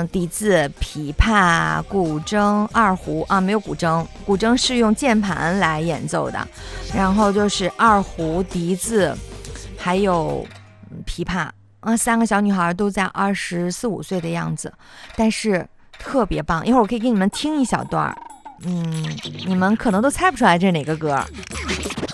笛子、琵琶、古筝、二胡啊，没有古筝，古筝是用键盘来演奏的，然后就是二胡、笛子，还有琵琶。3个小女孩都在24、25岁的样子，但是特别棒。一会儿我可以给你们听一小段，你们可能都猜不出来这是哪个歌。